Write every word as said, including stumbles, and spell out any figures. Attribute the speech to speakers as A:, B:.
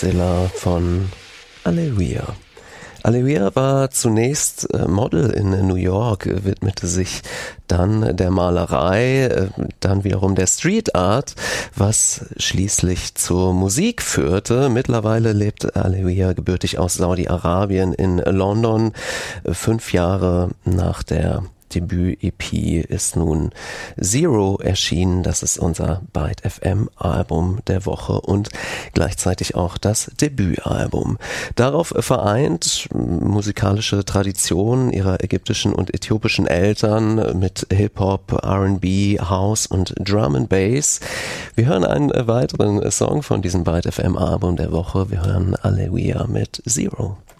A: Bestseller von Aleluia. Aleluia war zunächst Model in New York, widmete sich dann der Malerei, dann wiederum der Street Art, was schließlich zur Musik führte. Mittlerweile lebt Aleluia gebürtig aus Saudi-Arabien in London. Fünf Jahre nach der Debüt-E P ist nun Zero erschienen. Das ist unser Byte F M-Album der Woche und gleichzeitig auch das Debütalbum. Darauf vereint musikalische Tradition ihrer ägyptischen und äthiopischen Eltern mit Hip-Hop, R and B, House und Drum and Bass. Wir hören einen weiteren Song von diesem Byte F M-Album der Woche. Wir hören Aleluia mit Zero.